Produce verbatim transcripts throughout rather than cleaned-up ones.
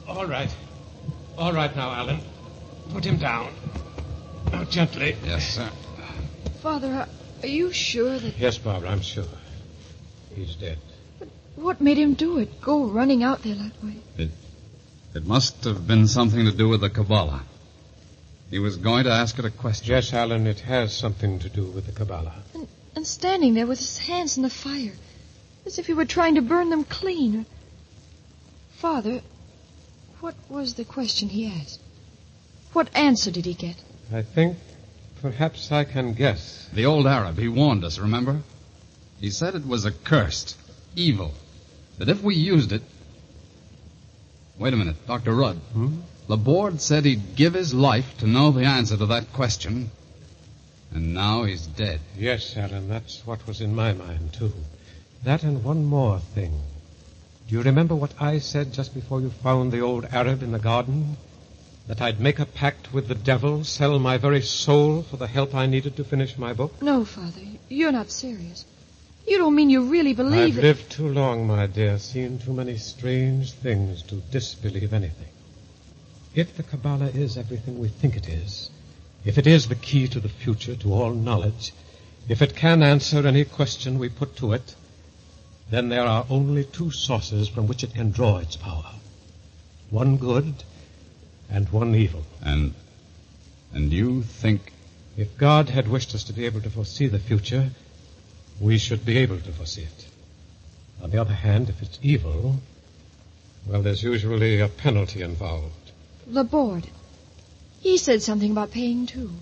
All right. All right now, Alan. Put him down. Now, gently. Yes, sir. Father, are you sure that... Yes, Barbara, I'm sure. He's dead. But what made him do it? Go running out there that way? It, it must have been something to do with the Kabbalah. He was going to ask it a question. Yes, Alan, it has something to do with the Kabbalah. And, and standing there with his hands in the fire, as if he were trying to burn them clean. Father, what was the question he asked? What answer did he get? I think perhaps I can guess. The old Arab, he warned us, remember? He said it was accursed, evil, that if we used it... Wait a minute, Doctor Rudd. Hmm? Laborde said he'd give his life to know the answer to that question, and now he's dead. Yes, Alan, that's what was in my mind, too. That and one more thing. Do you remember what I said just before you found the old Arab in the garden? That I'd make a pact with the devil, sell my very soul for the help I needed to finish my book? No, Father, you're not serious. You don't mean you really believe I've it. lived too long, my dear, seen too many strange things to disbelieve anything. If the Kabbalah is everything we think it is, if it is the key to the future, to all knowledge, if it can answer any question we put to it, then there are only two sources from which it can draw its power. One good and one evil. And, and you think... If God had wished us to be able to foresee the future, we should be able to foresee it. On the other hand, if it's evil, well, there's usually a penalty involved. Laborde. He said something about paying, too.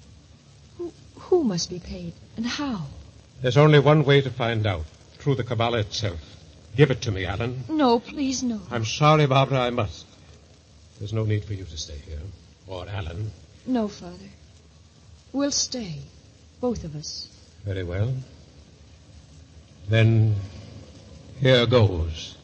Who, who must be paid, and how? There's only one way to find out, through the Kabbalah itself. Give it to me, Alan. No, please, no. I'm sorry, Barbara, I must. There's no need for you to stay here. Or Alan. No, Father. We'll stay. Both of us. Very well. Then, here goes.